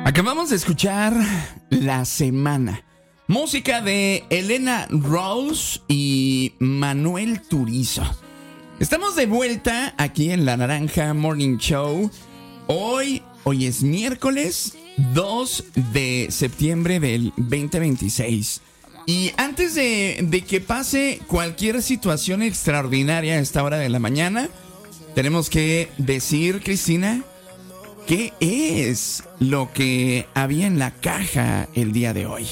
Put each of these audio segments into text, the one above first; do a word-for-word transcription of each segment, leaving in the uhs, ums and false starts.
Acabamos de escuchar La Semana, música de Elena Rose y Manuel Turizo. Estamos de vuelta aquí en La Naranja Morning Show. Hoy, hoy es miércoles dos de septiembre del veinte veintiséis. Y antes de, de que pase cualquier situación extraordinaria a esta hora de la mañana, tenemos que decir, Cristina, ¿qué es lo que había en la caja el día de hoy?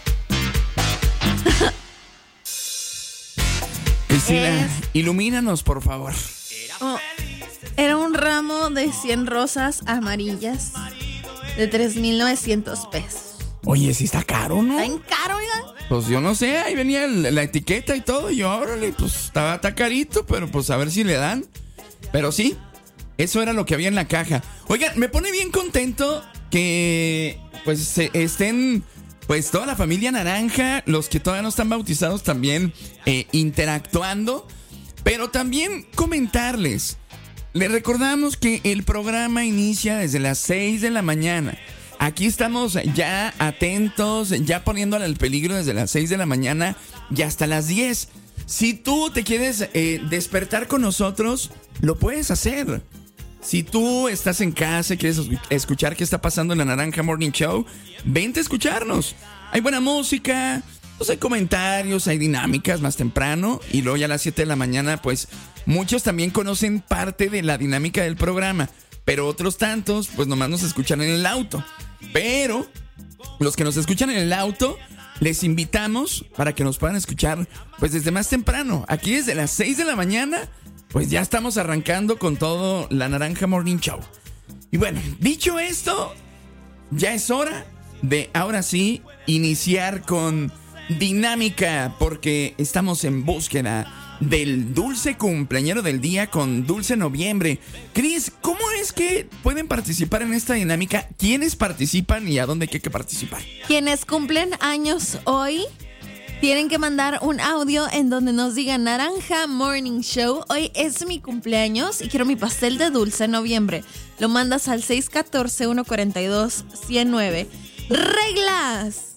Cristina, es... ilumínanos, por favor. Oh, era un ramo de cien rosas amarillas de tres mil novecientos pesos. Oye, sí está caro, ¿no? ¿Está en caro, oiga? Pues yo no sé, ahí venía el, la etiqueta y todo. Y yo, órale, pues estaba, está carito, pero pues a ver si le dan. Pero sí, eso era lo que había en la caja. Oigan, me pone bien contento que pues estén pues toda la familia naranja, los que todavía no están bautizados también eh, interactuando. Pero también comentarles, les recordamos que el programa inicia desde las seis de la mañana. Aquí estamos ya atentos, ya poniéndole al peligro desde las seis de la mañana y hasta las diez. Si tú te quieres eh, despertar con nosotros, lo puedes hacer. Si tú estás en casa y quieres escuchar qué está pasando en la Naranja Morning Show, vente a escucharnos. Hay buena música, pues hay comentarios, hay dinámicas más temprano. Y luego ya a las siete de la mañana, pues muchos también conocen parte de la dinámica del programa. Pero otros tantos, pues nomás nos escuchan en el auto. Pero los que nos escuchan en el auto, les invitamos para que nos puedan escuchar pues desde más temprano. Aquí desde las seis de la mañana, pues ya estamos arrancando con todo la Naranja Morning Show. Y bueno, dicho esto, ya es hora de ahora sí iniciar con dinámica, porque estamos en búsqueda del dulce cumpleañero del día con Dulce Noviembre. Cris, ¿cómo es que pueden participar en esta dinámica? ¿Quiénes participan y a dónde hay que participar? Quienes cumplen años hoy tienen que mandar un audio en donde nos digan: Naranja Morning Show, hoy es mi cumpleaños y quiero mi pastel de Dulce Noviembre. Lo mandas al seis uno cuatro, uno cuatro dos, uno cero nueve. ¡Reglas!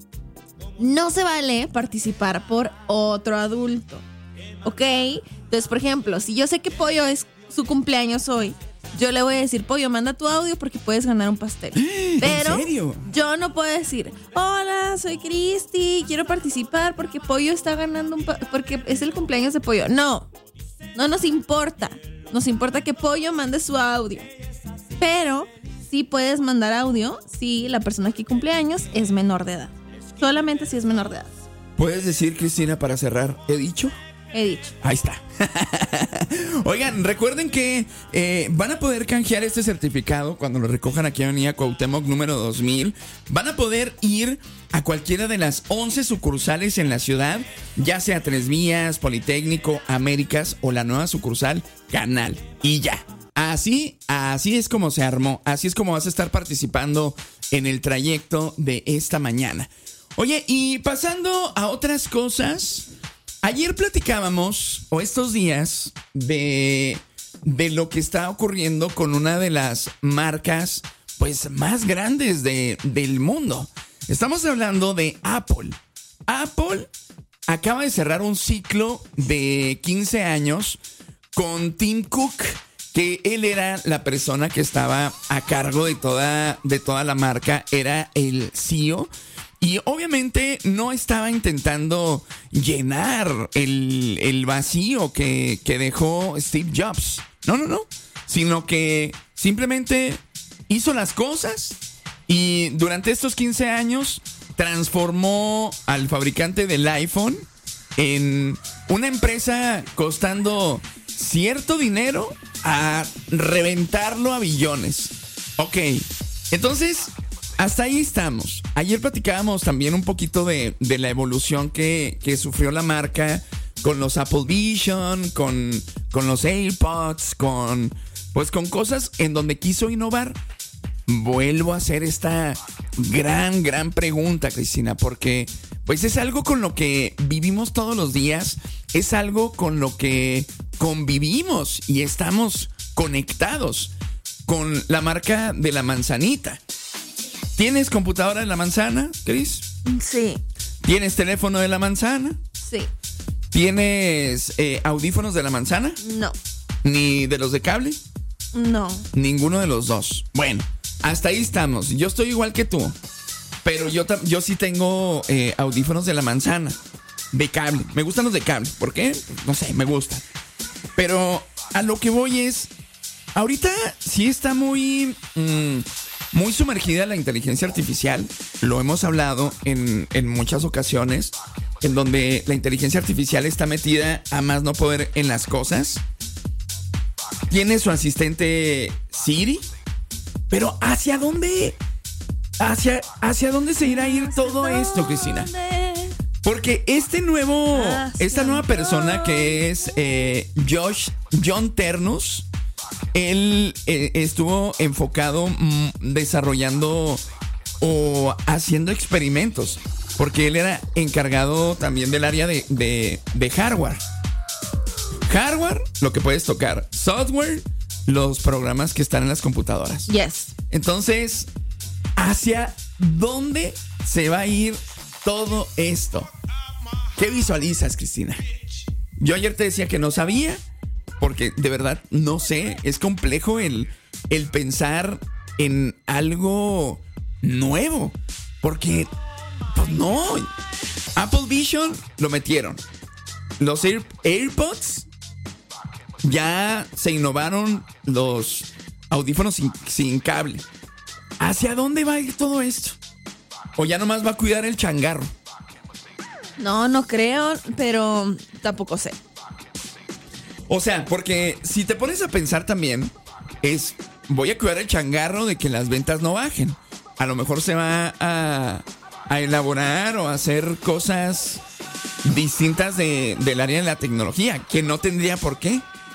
No se vale participar por otro adulto, ¿ok? Entonces, por ejemplo, si yo sé que Pollo es su cumpleaños hoy, yo le voy a decir: Pollo, manda tu audio porque puedes ganar un pastel. Pero ¿en serio? Yo no puedo decir: hola, soy Cristi, quiero participar porque Pollo está ganando un pa- porque es el cumpleaños de Pollo. No, no nos importa. Nos importa que Pollo mande su audio. Pero sí puedes mandar audio si la persona que cumple años es menor de edad. Solamente si es menor de edad. ¿Puedes decir, Cristina, para cerrar, he dicho? He dicho. Ahí está. Oigan, recuerden que eh, van a poder canjear este certificado cuando lo recojan aquí en Avenida Cuauhtémoc número dos mil. Van a poder ir a cualquiera de las once sucursales en la ciudad, ya sea Tres Vías, Politécnico, Américas o la nueva sucursal Canal. Y ya. Así, así es como se armó. Así es como vas a estar participando en el trayecto de esta mañana. Oye, y pasando a otras cosas, ayer platicábamos, o estos días, de, de lo que está ocurriendo con una de las marcas pues más grandes de, del mundo. Estamos hablando de Apple. Apple acaba de cerrar un ciclo de quince años con Tim Cook, que él era la persona que estaba a cargo de toda, de toda la marca, era el C E O. Y obviamente no estaba intentando llenar el, el vacío que, que dejó Steve Jobs. No, no, no. Sino que simplemente hizo las cosas y durante estos quince años transformó al fabricante del iPhone en una empresa costando cierto dinero a reventarlo a billones. Ok, entonces hasta ahí estamos. Ayer platicábamos también un poquito de, de la evolución que, que sufrió la marca con los Apple Vision, con, con los AirPods, con, pues con cosas en donde quiso innovar. Vuelvo a hacer esta gran, gran pregunta, Cristina, porque pues es algo con lo que vivimos todos los días, es algo con lo que convivimos y estamos conectados con la marca de la manzanita. ¿Tienes computadora de la manzana, Cris? Sí. ¿Tienes teléfono de la manzana? Sí. ¿Tienes eh, audífonos de la manzana? No. ¿Ni de los de cable? No. Ninguno de los dos. Bueno, hasta ahí estamos. Yo estoy igual que tú. Pero yo, yo sí tengo eh, audífonos de la manzana. De cable. Me gustan los de cable. ¿Por qué? No sé, me gustan. Pero a lo que voy es... Ahorita sí está muy... Mmm, muy sumergida la inteligencia artificial. Lo hemos hablado en, en muchas ocasiones. En donde la inteligencia artificial está metida a más no poder en las cosas. Tiene su asistente Siri. Pero ¿hacia dónde? ¿Hacia, hacia dónde se irá a ir todo esto, Cristina? Porque este nuevo, esta nueva persona que es eh, Josh, John Ternus, él eh, estuvo enfocado mm, desarrollando o haciendo experimentos. Porque él era encargado también del área de, de, de hardware. Hardware, lo que puedes tocar. Software, los programas que están en las computadoras. Yes. Entonces, ¿hacia dónde se va a ir todo esto? ¿Qué visualizas, Cristina? Yo ayer te decía que no sabía, porque de verdad no sé. Es complejo el, el pensar en algo nuevo. Porque... Pues no, Apple Vision lo metieron. Los Air, AirPods ya se innovaron, los audífonos sin, sin cable. ¿Hacia dónde va a ir todo esto? ¿O ya nomás va a cuidar el changarro? No, no creo, pero tampoco sé. O sea, porque si te pones a pensar también, es voy a cuidar el changarro de que las ventas no bajen. A lo mejor se va a... a elaborar o hacer cosas distintas de, del área de la tecnología, que no tendría por qué.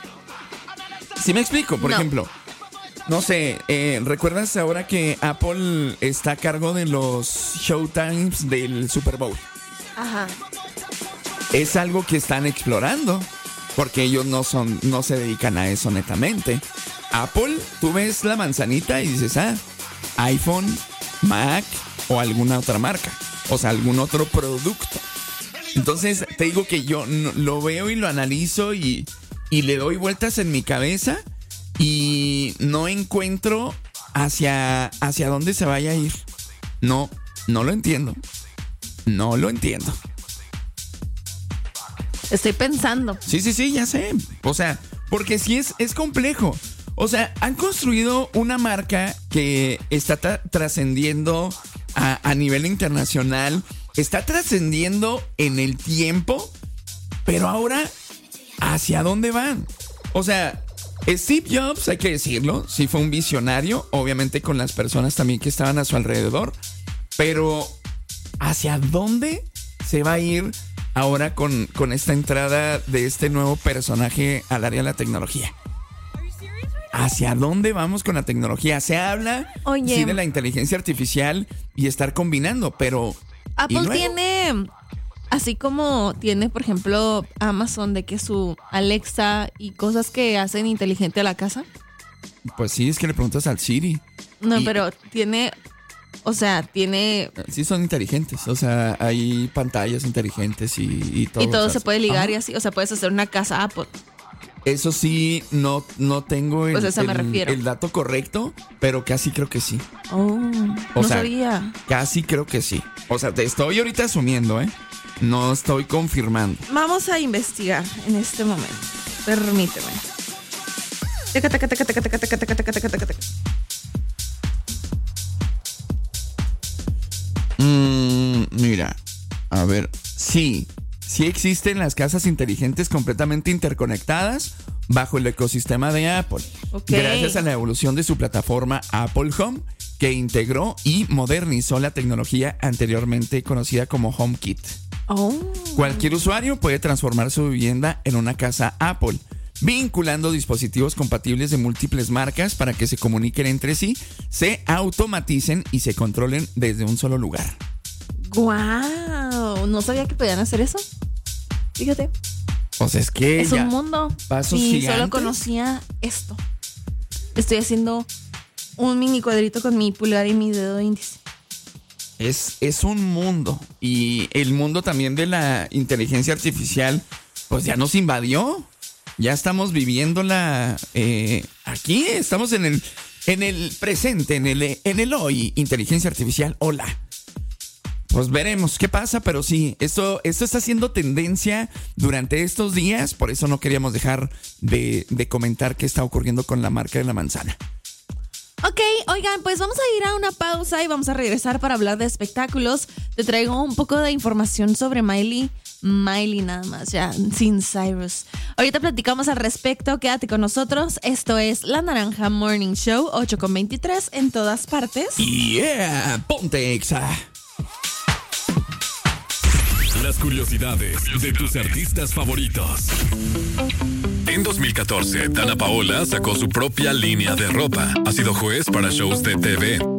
¿Sí me explico? Por no. ejemplo, no sé, eh, ¿recuerdas ahora que Apple está a cargo de los showtimes del Super Bowl? Ajá. Es algo que están explorando, porque ellos no son, no se dedican a eso netamente. Apple, tú ves la manzanita y dices, ah, iPhone, Mac o alguna otra marca, o sea, algún otro producto. Entonces te digo que yo no, lo veo y lo analizo y, y le doy vueltas en mi cabeza y no encuentro hacia, hacia dónde se vaya a ir. No, no lo entiendo. No lo entiendo. Estoy pensando. Sí, sí, sí, ya sé. O sea, porque sí es, es complejo. O sea, han construido una marca que está tra- trascendiendo a, a nivel internacional, está trascendiendo en el tiempo, pero ahora, ¿hacia dónde van? O sea, Steve Jobs, hay que decirlo, sí fue un visionario, obviamente con las personas también que estaban a su alrededor, pero ¿hacia dónde se va a ir ahora con, con esta entrada de este nuevo personaje al área de la tecnología? ¿Hacia dónde vamos con la tecnología? Se habla Oye, sí de la inteligencia artificial y estar combinando, pero Apple tiene, así como tiene, por ejemplo, Amazon, de que su Alexa y cosas que hacen inteligente a la casa. Pues sí, es que le preguntas al Siri. No, y, pero tiene, o sea, tiene... Sí son inteligentes, o sea, hay pantallas inteligentes y, y todo. Y todo o sea, se puede ligar ajá. y así, o sea, puedes hacer una casa Apple. Eso sí, no, no tengo el, Pues a eso me el, refiero. el dato correcto, pero casi creo que sí. Oh, O no sea, sabía. Casi creo que sí. O sea, te estoy ahorita asumiendo, ¿eh? No estoy confirmando. Vamos a investigar en este momento. Permíteme. Taca, taca, taca, taca, taca, taca, taca, taca, taca, taca, taca. Mm, mira, a ver, sí, sí existen las casas inteligentes completamente interconectadas bajo el ecosistema de Apple. Okay. Gracias a la evolución de su plataforma Apple Home, que integró y modernizó la tecnología anteriormente conocida como HomeKit. Oh. Cualquier usuario puede transformar su vivienda en una casa Apple, vinculando dispositivos compatibles de múltiples marcas para que se comuniquen entre sí, se automaticen y se controlen desde un solo lugar. ¡Guau! No sabía que podían hacer eso. Fíjate. O sea, es que Es ya un mundo. pasos y gigantes. solo conocía esto. Estoy haciendo un mini cuadrito con mi pulgar y mi dedo índice. Es, es un mundo. Y el mundo también de la inteligencia artificial, pues ya nos invadió. Ya estamos viviéndola eh, aquí. Estamos en el, en el presente, en el, en el hoy. Inteligencia artificial, hola. Pues veremos qué pasa, pero sí, esto, esto está siendo tendencia durante estos días. Por eso no queríamos dejar de, de comentar qué está ocurriendo con la marca de la manzana. Ok, oigan, pues vamos a ir a una pausa y vamos a regresar para hablar de espectáculos. Te traigo un poco de información sobre Miley. Miley nada más, ya, sin Cyrus. Ahorita platicamos al respecto, quédate con nosotros. Esto es La Naranja Morning Show, ocho con veintitrés en todas partes. Yeah, ponte Exa. Las curiosidades de tus artistas favoritos. En dos mil catorce, Dana Paola sacó su propia línea de ropa. Ha sido juez para shows de T V,